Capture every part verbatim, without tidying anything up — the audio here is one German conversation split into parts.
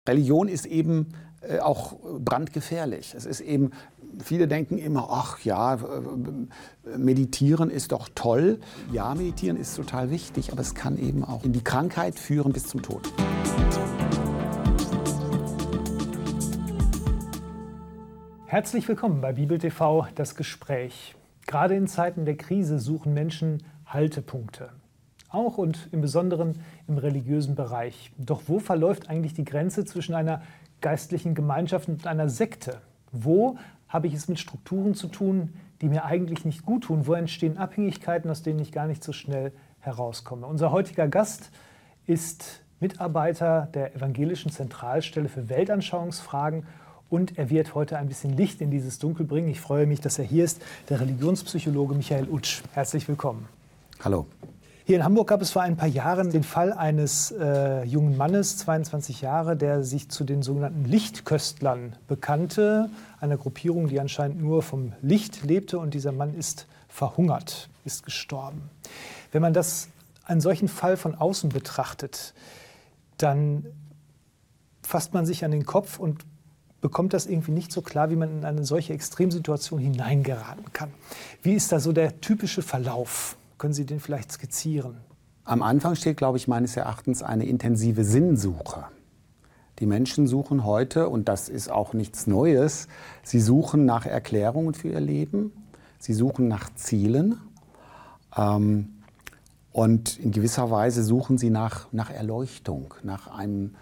Religion ist eben äh, auch brandgefährlich. Es ist eben, viele denken immer, ach ja, äh, meditieren ist doch toll. Ja, meditieren ist total wichtig, aber es kann eben auch in die Krankheit führen bis zum Tod. Herzlich willkommen bei Bibel T V, das Gespräch. Gerade in Zeiten der Krise suchen Menschen Haltepunkte. Auch und im Besonderen im religiösen Bereich. Doch wo verläuft eigentlich die Grenze zwischen einer geistlichen Gemeinschaft und einer Sekte? Wo habe ich es mit Strukturen zu tun, die mir eigentlich nicht gut tun? Wo entstehen Abhängigkeiten, aus denen ich gar nicht so schnell herauskomme? Unser heutiger Gast ist Mitarbeiter der Evangelischen Zentralstelle für Weltanschauungsfragen und er wird heute ein bisschen Licht in dieses Dunkel bringen. Ich freue mich, dass er hier ist, der Religionspsychologe Michael Utsch. Herzlich willkommen. Hallo. Hier in Hamburg gab es vor ein paar Jahren den Fall eines äh, jungen Mannes, zweiundzwanzig Jahre, der sich zu den sogenannten Lichtköstlern bekannte, einer Gruppierung, die anscheinend nur vom Licht lebte, und dieser Mann ist verhungert, ist gestorben. Wenn man das, einen solchen Fall von außen betrachtet, dann fasst man sich an den Kopf und bekommt das irgendwie nicht so klar, wie man in eine solche Extremsituation hineingeraten kann. Wie ist da so der typische Verlauf? Können Sie den vielleicht skizzieren? Am Anfang steht, glaube ich, meines Erachtens eine intensive Sinnsuche. Die Menschen suchen heute, und das ist auch nichts Neues, sie suchen nach Erklärungen für ihr Leben, sie suchen nach Zielen ähm, und in gewisser Weise suchen sie nach, nach Erleuchtung, nach einem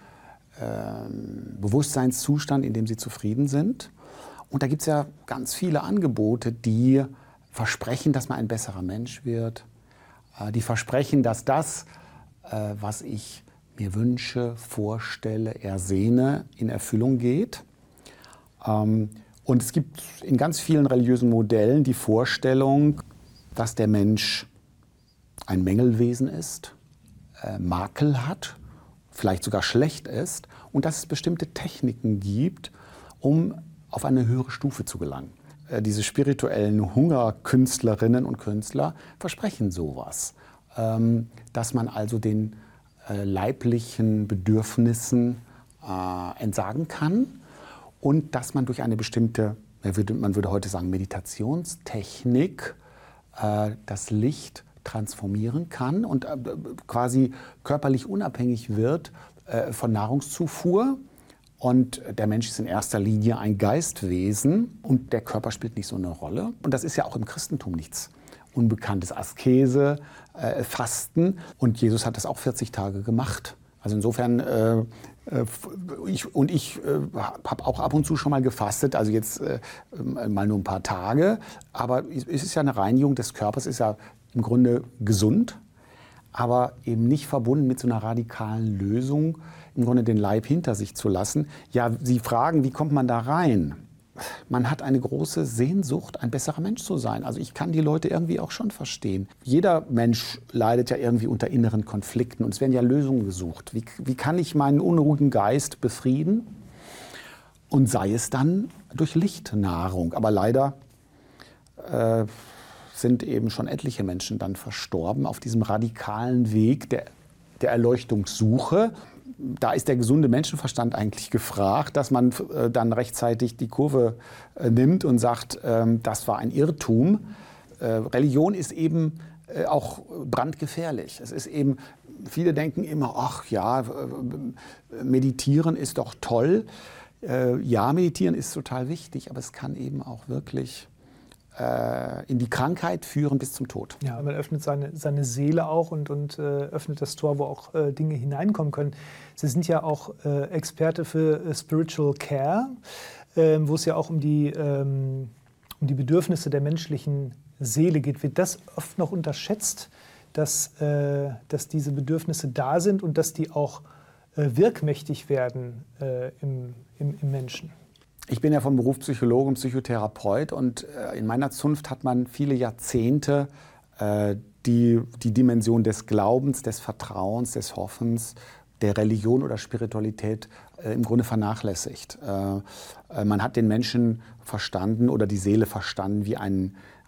ähm, Bewusstseinszustand, in dem sie zufrieden sind. Und da gibt es ja ganz viele Angebote, die versprechen, dass man ein besserer Mensch wird, die versprechen, dass das, was ich mir wünsche, vorstelle, ersehne, in Erfüllung geht. Und es gibt in ganz vielen religiösen Modellen die Vorstellung, dass der Mensch ein Mängelwesen ist, Makel hat, vielleicht sogar schlecht ist und dass es bestimmte Techniken gibt, um auf eine höhere Stufe zu gelangen. Diese spirituellen Hungerkünstlerinnen und Künstler versprechen sowas, dass man also den leiblichen Bedürfnissen entsagen kann und dass man durch eine bestimmte, man würde heute sagen, Meditationstechnik das Licht transformieren kann und quasi körperlich unabhängig wird von Nahrungszufuhr. Und der Mensch ist in erster Linie ein Geistwesen und der Körper spielt nicht so eine Rolle. Und das ist ja auch im Christentum nichts Unbekanntes. Askese, äh, Fasten. Und Jesus hat das auch vierzig Tage gemacht. Also insofern, äh, äh, ich, und ich äh, habe auch ab und zu schon mal gefastet, also jetzt äh, mal nur ein paar Tage. Aber es ist ja eine Reinigung des Körpers, ist ja im Grunde gesund, aber eben nicht verbunden mit so einer radikalen Lösung, im Grunde den Leib hinter sich zu lassen. Ja, Sie fragen, wie kommt man da rein? Man hat eine große Sehnsucht, ein besserer Mensch zu sein. Also ich kann die Leute irgendwie auch schon verstehen. Jeder Mensch leidet ja irgendwie unter inneren Konflikten und es werden ja Lösungen gesucht. Wie, wie kann ich meinen unruhigen Geist befrieden? Und sei es dann durch Lichtnahrung. Aber leider äh, sind eben schon etliche Menschen dann verstorben auf diesem radikalen Weg der, der Erleuchtungssuche. Da ist der gesunde Menschenverstand eigentlich gefragt, dass man äh, dann rechtzeitig die Kurve äh, nimmt und sagt, ähm, das war ein Irrtum. Äh, Religion ist eben äh, auch brandgefährlich. Es ist eben, viele denken immer, ach ja, äh, meditieren ist doch toll. Äh, ja, meditieren ist total wichtig, aber es kann eben auch wirklich in die Krankheit führen bis zum Tod. Ja, man öffnet seine, seine Seele auch und, und äh, öffnet das Tor, wo auch äh, Dinge hineinkommen können. Sie sind ja auch äh, Experte für äh, Spiritual Care, äh, wo es ja auch um die, ähm, um die Bedürfnisse der menschlichen Seele geht. Wird das oft noch unterschätzt, dass, äh, dass diese Bedürfnisse da sind und dass die auch äh, wirkmächtig werden äh, im, im, im Menschen? Ich bin ja vom Beruf Psychologe und Psychotherapeut und äh, in meiner Zunft hat man viele Jahrzehnte äh, die, die Dimension des Glaubens, des Vertrauens, des Hoffens, der Religion oder Spiritualität äh, im Grunde vernachlässigt. Äh, äh, man hat den Menschen verstanden oder die Seele verstanden wie einen,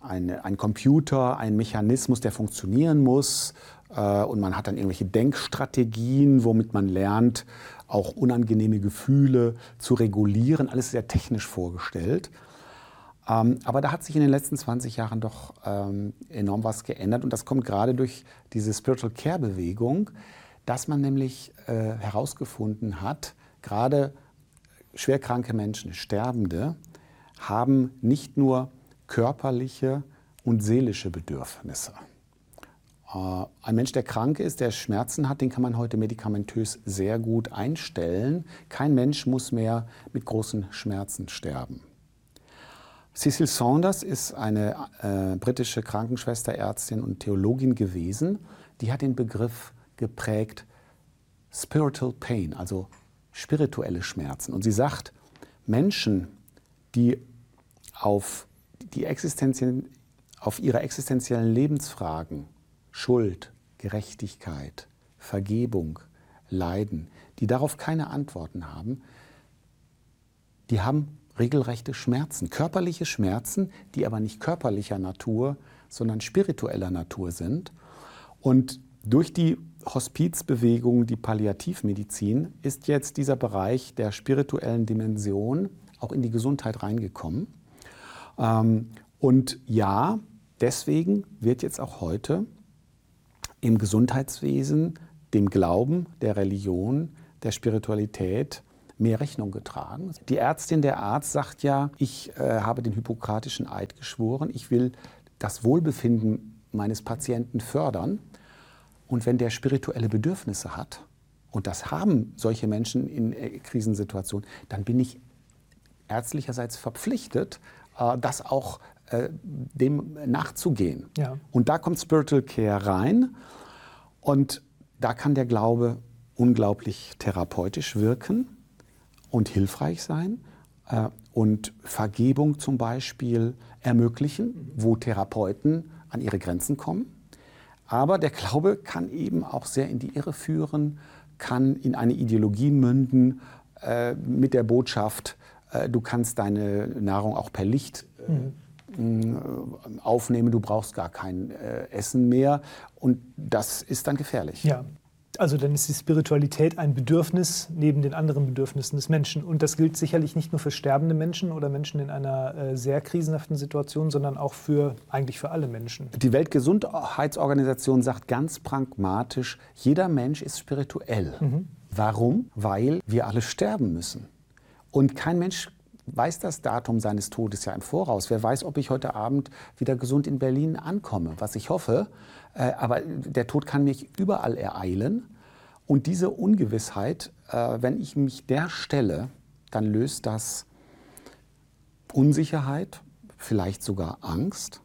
eine, ein Computer, ein Mechanismus, der funktionieren muss. Äh, und man hat dann irgendwelche Denkstrategien, womit man lernt, auch unangenehme Gefühle zu regulieren. Alles sehr technisch vorgestellt. Ähm, aber da hat sich in den letzten zwanzig Jahren doch ähm, enorm was geändert. Und das kommt gerade durch diese Spiritual Care Bewegung, dass man nämlich äh, herausgefunden hat, gerade schwerkranke Menschen, Sterbende, haben nicht nur körperliche und seelische Bedürfnisse. Äh, ein Mensch, der krank ist, der Schmerzen hat, den kann man heute medikamentös sehr gut einstellen. Kein Mensch muss mehr mit großen Schmerzen sterben. Cecil Saunders ist eine äh, britische Krankenschwester, Ärztin und Theologin gewesen. Die hat den Begriff geprägt Spiritual Pain, also spirituelle Schmerzen. Und sie sagt, Menschen, die auf, die existenziellen, auf ihre existenziellen Lebensfragen, Schuld, Gerechtigkeit, Vergebung, Leiden, die darauf keine Antworten haben, die haben regelrechte Schmerzen, körperliche Schmerzen, die aber nicht körperlicher Natur, sondern spiritueller Natur sind. Und durch die Hospizbewegung, die Palliativmedizin, ist jetzt dieser Bereich der spirituellen Dimension auch in die Gesundheit reingekommen. Und ja, deswegen wird jetzt auch heute im Gesundheitswesen dem Glauben, der Religion, der Spiritualität mehr Rechnung getragen. Die Ärztin, der Arzt sagt ja, ich äh, habe den hippokratischen Eid geschworen, ich will das Wohlbefinden meines Patienten fördern. Und wenn der spirituelle Bedürfnisse hat, und das haben solche Menschen in äh, Krisensituationen, dann bin ich ärztlicherseits verpflichtet, äh, das auch äh, dem nachzugehen. Ja. Und da kommt Spiritual Care rein und da kann der Glaube unglaublich therapeutisch wirken und hilfreich sein äh, und Vergebung zum Beispiel ermöglichen, wo Therapeuten an ihre Grenzen kommen. Aber der Glaube kann eben auch sehr in die Irre führen, kann in eine Ideologie münden äh, mit der Botschaft, äh, du kannst deine Nahrung auch per Licht äh, mhm. aufnehmen, du brauchst gar kein äh, Essen mehr. Und das ist dann gefährlich. Ja. Also dann ist die Spiritualität ein Bedürfnis neben den anderen Bedürfnissen des Menschen. Und das gilt sicherlich nicht nur für sterbende Menschen oder Menschen in einer äh, sehr krisenhaften Situation, sondern auch für eigentlich für alle Menschen. Die Weltgesundheitsorganisation sagt ganz pragmatisch, jeder Mensch ist spirituell. Mhm. Warum? Weil wir alle sterben müssen. Und kein Mensch weiß das Datum seines Todes ja im Voraus. Wer weiß, ob ich heute Abend wieder gesund in Berlin ankomme, was ich hoffe. Äh, aber der Tod kann mich überall ereilen. Und diese Ungewissheit, äh, wenn ich mich der stelle, dann löst das Unsicherheit, vielleicht sogar Angst.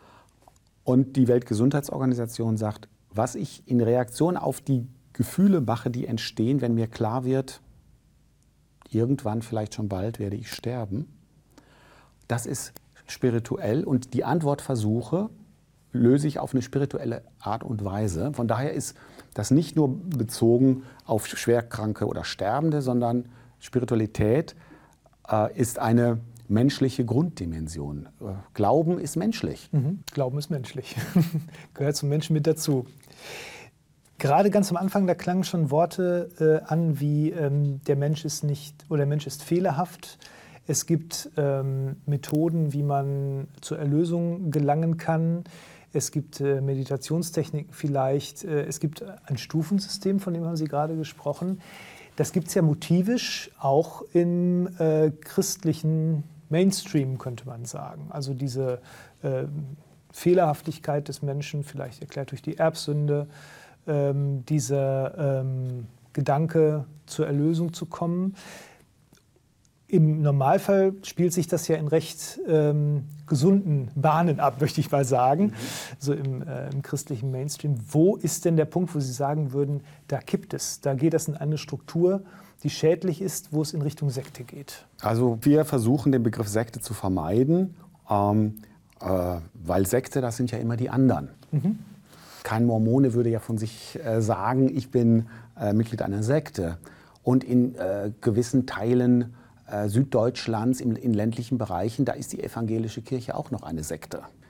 Und die Weltgesundheitsorganisation sagt, was ich in Reaktion auf die Gefühle mache, die entstehen, wenn mir klar wird, irgendwann, vielleicht schon bald, werde ich sterben. Das ist spirituell und die Antwortversuche löse ich auf eine spirituelle Art und Weise. Von daher ist das nicht nur bezogen auf Schwerkranke oder Sterbende, sondern Spiritualität äh, ist eine menschliche Grunddimension. Äh, Glauben ist menschlich. Mhm. Glauben ist menschlich. Gehört zum Menschen mit dazu. Gerade ganz am Anfang, da klangen schon Worte äh, an wie ähm, der Mensch ist nicht oder der Mensch ist fehlerhaft. Es gibt ähm, Methoden, wie man zur Erlösung gelangen kann. Es gibt äh, Meditationstechniken vielleicht. Äh, es gibt ein Stufensystem, von dem haben Sie gerade gesprochen. Das gibt es ja motivisch auch im äh, christlichen Mainstream, könnte man sagen. Also diese äh, Fehlerhaftigkeit des Menschen, vielleicht erklärt durch die Erbsünde, Ähm, dieser ähm, Gedanke, zur Erlösung zu kommen. Im Normalfall spielt sich das ja in recht ähm, gesunden Bahnen ab, möchte ich mal sagen, mhm. so im, äh, im christlichen Mainstream. Wo ist denn der Punkt, wo Sie sagen würden, da kippt es, da geht das in eine Struktur, die schädlich ist, wo es in Richtung Sekte geht? Also wir versuchen, den Begriff Sekte zu vermeiden, ähm, äh, weil Sekte, das sind ja immer die anderen. Mhm. Kein Mormone würde ja von sich äh, sagen, ich bin äh, Mitglied einer Sekte. Und in äh, gewissen Teilen äh, Süddeutschlands, in, in ländlichen Bereichen, da ist die evangelische Kirche auch noch eine Sekte.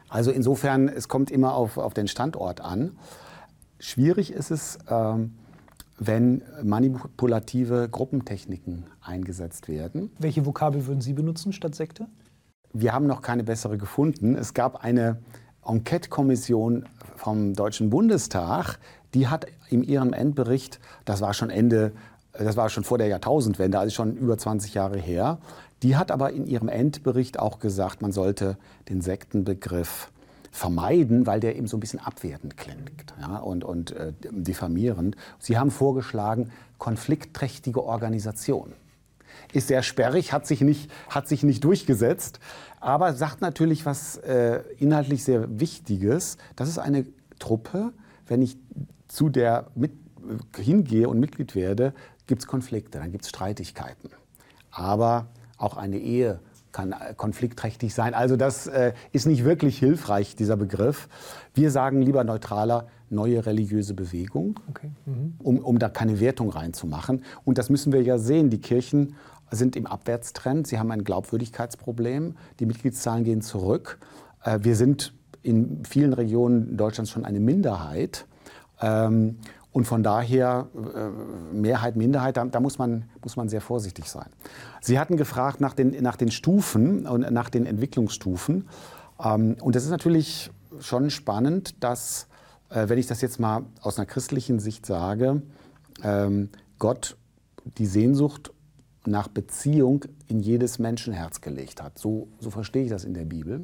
Also insofern, es kommt immer auf, auf den Standort an. Schwierig ist es, ähm, wenn manipulative Gruppentechniken eingesetzt werden. Welche Vokabel würden Sie benutzen statt Sekte? Wir haben noch keine bessere gefunden. Es gab eine Enquete-Kommission vom Deutschen Bundestag, die hat in ihrem Endbericht, das war schon Ende, das war schon vor der Jahrtausendwende, also schon über zwanzig Jahre her, die hat aber in ihrem Endbericht auch gesagt, man sollte den Sektenbegriff vermeiden, weil der eben so ein bisschen abwertend klingt, ja, und, und äh, diffamierend. Sie haben vorgeschlagen, konfliktträchtige Organisation. Ist sehr sperrig, hat sich nicht, hat sich nicht durchgesetzt, aber sagt natürlich was äh, inhaltlich sehr Wichtiges. Das ist eine Truppe, wenn ich zu der mit, äh, hingehe und Mitglied werde, gibt es Konflikte, dann gibt es Streitigkeiten. Aber auch eine Ehe kann konfliktträchtig sein. Also das äh, ist nicht wirklich hilfreich, dieser Begriff. Wir sagen lieber neutraler, neue religiöse Bewegung, okay. mhm. um, um da keine Wertung reinzumachen. Und das müssen wir ja sehen. Die Kirchen sind im Abwärtstrend. Sie haben ein Glaubwürdigkeitsproblem. Die Mitgliedszahlen gehen zurück. Äh, wir sind in vielen Regionen Deutschlands schon eine Minderheit. Ähm, Und von daher, äh, Mehrheit, Minderheit, da, da muss man, muss man sehr vorsichtig sein. Sie hatten gefragt nach den, nach den Stufen und nach den Entwicklungsstufen. Ähm, und das ist natürlich schon spannend, dass, äh, wenn ich das jetzt mal aus einer christlichen Sicht sage, ähm, Gott die Sehnsucht nach Beziehung in jedes Menschenherz gelegt hat. So, so verstehe ich das in der Bibel.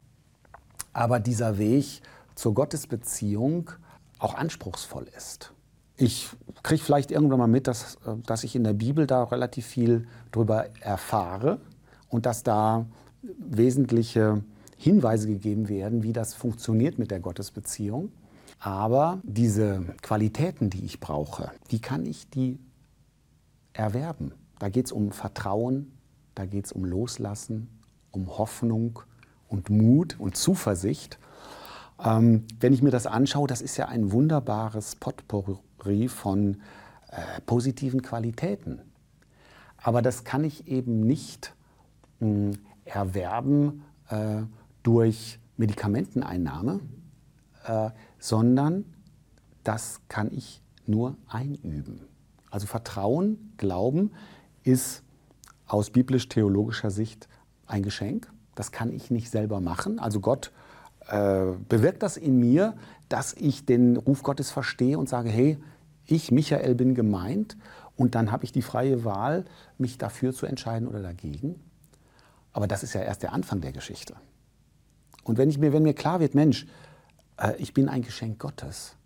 Aber dieser Weg zur Gottesbeziehung auch anspruchsvoll ist. Ich kriege vielleicht irgendwann mal mit, dass, dass ich in der Bibel da relativ viel drüber erfahre und dass da wesentliche Hinweise gegeben werden, wie das funktioniert mit der Gottesbeziehung. Aber diese Qualitäten, die ich brauche, wie kann ich die erwerben? Da geht es um Vertrauen, da geht es um Loslassen, um Hoffnung und Mut und Zuversicht. Ähm, wenn ich mir das anschaue, das ist ja ein wunderbares Potpourri von äh, positiven Qualitäten. Aber das kann ich eben nicht mh, erwerben äh, durch Medikamenteneinnahme, äh, sondern das kann ich nur einüben. Also Vertrauen, Glauben ist aus biblisch-theologischer Sicht ein Geschenk. Das kann ich nicht selber machen. Also Gott äh, bewirkt das in mir, dass ich den Ruf Gottes verstehe und sage, hey, ich, Michael, bin gemeint. Und dann habe ich die freie Wahl, mich dafür zu entscheiden oder dagegen. Aber das ist ja erst der Anfang der Geschichte. Und wenn, ich mir, wenn mir klar wird, Mensch, äh, ich bin ein Geschenk Gottes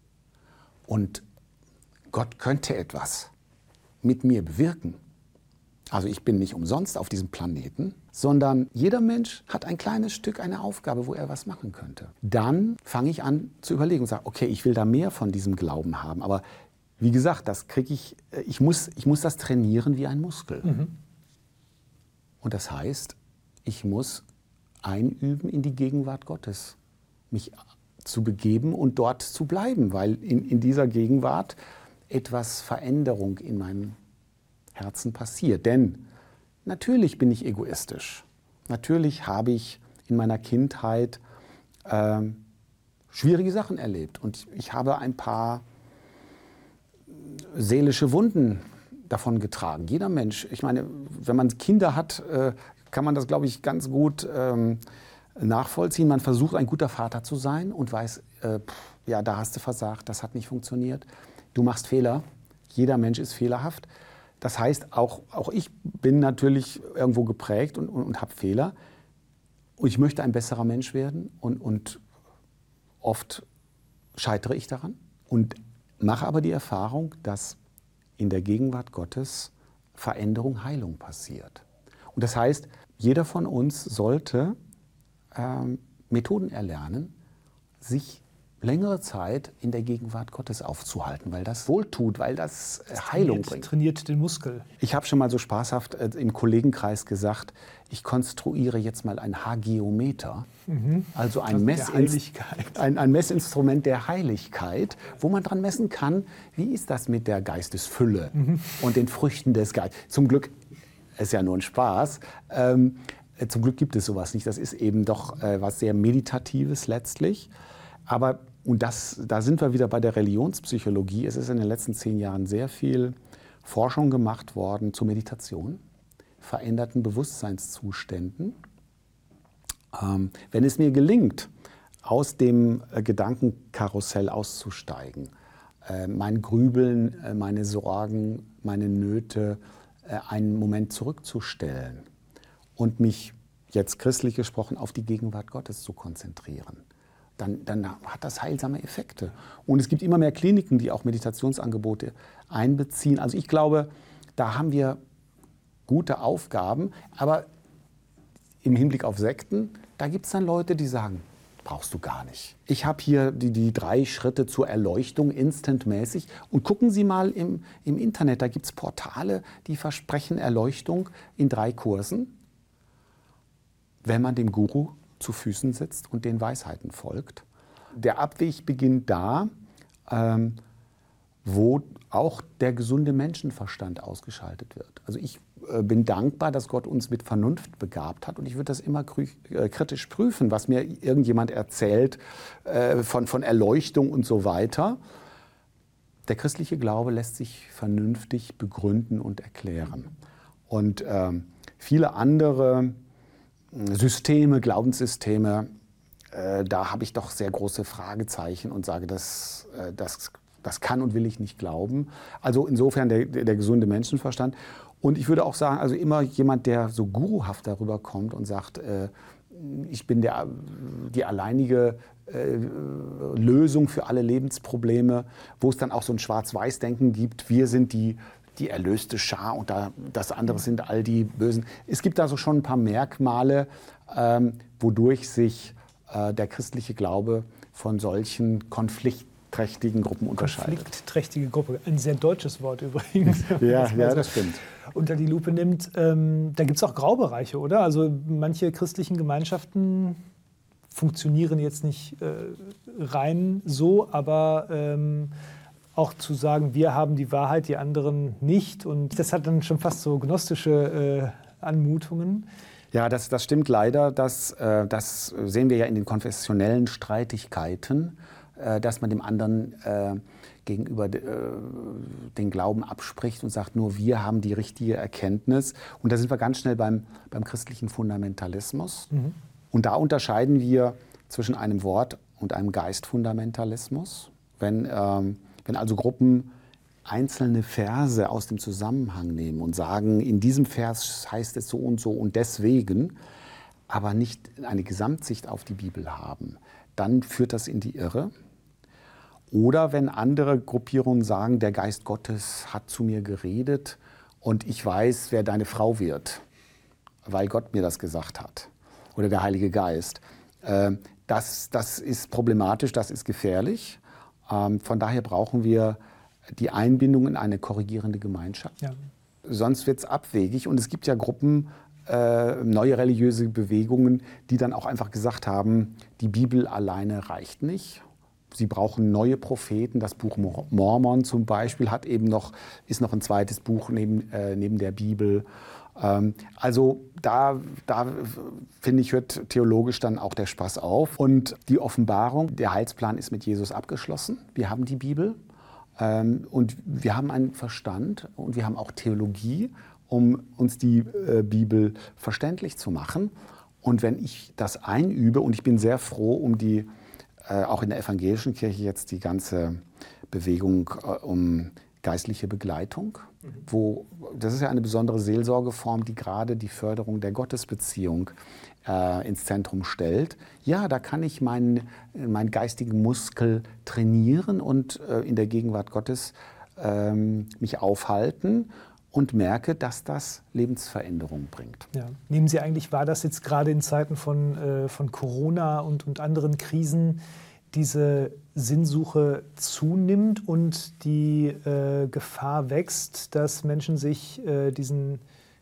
und Gott könnte etwas mit mir bewirken. Also ich bin nicht umsonst auf diesem Planeten, sondern jeder Mensch hat ein kleines Stück, eine Aufgabe, wo er was machen könnte. Dann fange ich an zu überlegen und sage, okay, ich will da mehr von diesem Glauben haben. Aber wie gesagt, das kriege ich, ich muss, ich muss das trainieren wie ein Muskel. Mhm. Und das heißt, ich muss einüben in die Gegenwart Gottes, mich zu begeben und dort zu bleiben, weil in, in dieser Gegenwart etwas Veränderung in meinem Herzen passiert. Denn natürlich bin ich egoistisch. Natürlich habe ich in meiner Kindheit äh, schwierige Sachen erlebt. Und ich habe ein paar seelische Wunden davon getragen. Jeder Mensch. Ich meine, wenn man Kinder hat, äh, kann man das, glaube ich, ganz gut ähm, nachvollziehen. Man versucht, ein guter Vater zu sein und weiß, äh, pff, ja, da hast du versagt, das hat nicht funktioniert. Du machst Fehler. Jeder Mensch ist fehlerhaft. Das heißt, auch, auch ich bin natürlich irgendwo geprägt und, und, und habe Fehler. Und ich möchte ein besserer Mensch werden. Und, und oft scheitere ich daran und mache aber die Erfahrung, dass in der Gegenwart Gottes Veränderung, Heilung passiert. Und das heißt, jeder von uns sollte ähm, Methoden erlernen, sich längere Zeit in der Gegenwart Gottes aufzuhalten, weil das wohltut, weil das, das Heilung trainiert, bringt. Trainiert den Muskel. Ich habe schon mal so spaßhaft äh, im Kollegenkreis gesagt, ich konstruiere jetzt mal ein Hagiometer, mhm. also ein, Messinst- ein, ein Messinstrument der Heiligkeit, wo man dran messen kann, wie ist das mit der Geistesfülle mhm. und den Früchten des Geistes. Zum Glück ist ja nur ein Spaß. Ähm, Äh, zum Glück gibt es sowas nicht. Das ist eben doch äh, was sehr Meditatives letztlich. Aber, und das, da sind wir wieder bei der Religionspsychologie, es ist in den letzten zehn Jahren sehr viel Forschung gemacht worden zur Meditation, veränderten Bewusstseinszuständen. Ähm, wenn es mir gelingt, aus dem äh, Gedankenkarussell auszusteigen, äh, mein Grübeln, äh, meine Sorgen, meine Nöte äh, einen Moment zurückzustellen und mich, jetzt christlich gesprochen, auf die Gegenwart Gottes zu konzentrieren, dann, dann hat das heilsame Effekte. Und es gibt immer mehr Kliniken, die auch Meditationsangebote einbeziehen. Also ich glaube, da haben wir gute Aufgaben, aber im Hinblick auf Sekten, da gibt es dann Leute, die sagen, brauchst du gar nicht. Ich habe hier die, die drei Schritte zur Erleuchtung instantmäßig. Und gucken Sie mal im, im Internet, da gibt es Portale, die versprechen Erleuchtung in drei Kursen, wenn man dem Guru zu Füßen sitzt und den Weisheiten folgt. Der Abweg beginnt da, ähm, wo auch der gesunde Menschenverstand ausgeschaltet wird. Also ich äh, bin dankbar, dass Gott uns mit Vernunft begabt hat und ich würde das immer krü- äh, kritisch prüfen, was mir irgendjemand erzählt äh, von, von Erleuchtung und so weiter. Der christliche Glaube lässt sich vernünftig begründen und erklären. Und ähm, viele andere Systeme, Glaubenssysteme, äh, da habe ich doch sehr große Fragezeichen und sage, das, äh, das, das kann und will ich nicht glauben. Also insofern der, der, der gesunde Menschenverstand. Und ich würde auch sagen, also immer jemand, der so guruhaft darüber kommt und sagt, äh, ich bin der, die alleinige äh, Lösung für alle Lebensprobleme, wo es dann auch so ein Schwarz-Weiß-Denken gibt, wir sind die die erlöste Schar und da, das andere sind all die Bösen. Es gibt da so schon ein paar Merkmale, ähm, wodurch sich äh, der christliche Glaube von solchen konfliktträchtigen Gruppen unterscheidet. Konfliktträchtige Gruppe, ein sehr deutsches Wort übrigens. Ja, ja, das stimmt. Unter die Lupe nimmt. Ähm, da gibt es auch Graubereiche, oder? Also manche christlichen Gemeinschaften funktionieren jetzt nicht äh, rein so, aber ähm, auch zu sagen, wir haben die Wahrheit, die anderen nicht. Und das hat dann schon fast so gnostische äh, Anmutungen. Ja, das, das stimmt leider. Das, äh, das sehen wir ja in den konfessionellen Streitigkeiten, äh, dass man dem anderen äh, gegenüber äh, den Glauben abspricht und sagt, nur wir haben die richtige Erkenntnis. Und da sind wir ganz schnell beim, beim christlichen Fundamentalismus. Mhm. Und da unterscheiden wir zwischen einem Wort- und einem Geistfundamentalismus. Wenn ähm, Wenn also Gruppen einzelne Verse aus dem Zusammenhang nehmen und sagen, in diesem Vers heißt es so und so und deswegen, aber nicht eine Gesamtsicht auf die Bibel haben, dann führt das in die Irre. Oder wenn andere Gruppierungen sagen, der Geist Gottes hat zu mir geredet und ich weiß, wer deine Frau wird, weil Gott mir das gesagt hat. Oder der Heilige Geist. Das, das ist problematisch, das ist gefährlich. Von daher brauchen wir die Einbindung in eine korrigierende Gemeinschaft. Ja. Sonst wird es abwegig. Und es gibt ja Gruppen, äh, neue religiöse Bewegungen, die dann auch einfach gesagt haben, die Bibel alleine reicht nicht. Sie brauchen neue Propheten. Das Buch Mormon zum Beispiel hat eben noch, ist noch ein zweites Buch neben, äh, neben der Bibel. Ähm, also da, da finde ich, hört theologisch dann auch der Spaß auf. Und die Offenbarung, der Heilsplan ist mit Jesus abgeschlossen. Wir haben die Bibel ähm, und wir haben einen Verstand und wir haben auch Theologie, um uns die äh, Bibel verständlich zu machen. Und wenn ich das einübe, und ich bin sehr froh um die, äh, auch in der evangelischen Kirche jetzt die ganze Bewegung äh, um geistliche Begleitung, wo, das ist ja eine besondere Seelsorgeform, die gerade die Förderung der Gottesbeziehung äh, ins Zentrum stellt. Ja, da kann ich meinen, meinen geistigen Muskel trainieren und äh, in der Gegenwart Gottes ähm, mich aufhalten und merke, dass das Lebensveränderung bringt. Ja. Nehmen Sie eigentlich wahr, dass jetzt gerade in Zeiten von, äh, von Corona und, und anderen Krisen diese Sinnsuche zunimmt und die äh, Gefahr wächst, dass Menschen sich äh, diesen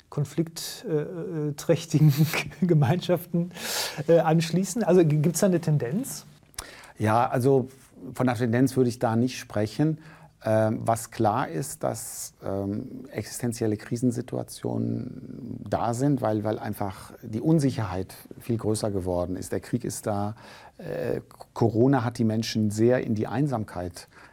konfliktträchtigen Gemeinschaften äh, anschließen? Also gibt es da eine Tendenz? Ja, also von der Tendenz würde ich da nicht sprechen. Ähm, was klar ist, dass ähm, existenzielle Krisensituationen da sind, weil, weil einfach die Unsicherheit viel größer geworden ist. Der Krieg ist da. Äh, Corona hat die Menschen sehr in die Einsamkeit